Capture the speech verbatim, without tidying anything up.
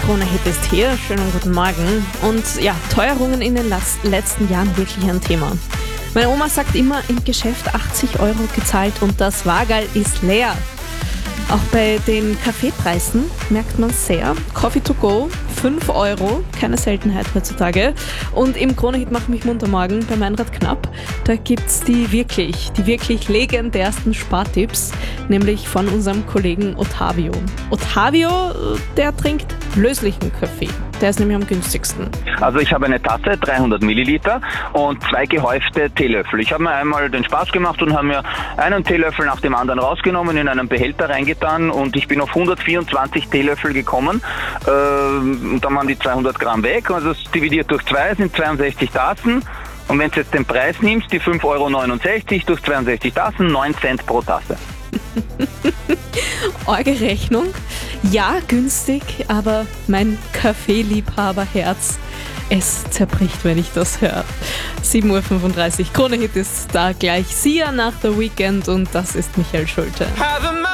Krone-Hit ist hier. Schönen guten Morgen. Und ja, Teuerungen in den las- letzten Jahren wirklich ein Thema. Meine Oma sagt immer, im Geschäft achtzig Euro gezahlt und das Wagerl ist leer. Auch bei den Kaffeepreisen merkt man sehr. Coffee to go, fünf Euro, keine Seltenheit heutzutage. Und im Krone-Hit Mach mich munter morgen bei Meinrad Knapp, da gibt's die wirklich, die wirklich legendärsten Spartipps, nämlich von unserem Kollegen Ottavio. Ottavio, der trinkt löslichen Kaffee. Der ist nämlich am günstigsten. Also ich habe eine Tasse, dreihundert Milliliter und zwei gehäufte Teelöffel. Ich habe mir einmal den Spaß gemacht und habe mir einen Teelöffel nach dem anderen rausgenommen, in einen Behälter reingetan und ich bin auf hundertvierundzwanzig Teelöffel gekommen. Äh, und dann waren die zweihundert Gramm weg. Also das dividiert durch zwei sind zweiundsechzig Tassen. Und wenn du jetzt den Preis nimmst, die fünf Euro neunundsechzig durch zweiundsechzig Tassen, neun Cent pro Tasse. Eure Rechnung? Ja, günstig, aber mein Kaffeeliebhaberherz, es zerbricht, wenn ich das höre. sieben Uhr fünfunddreißig, Krone-Hit ist da gleich. Sia nach The Weekend und das ist Michael Schulte.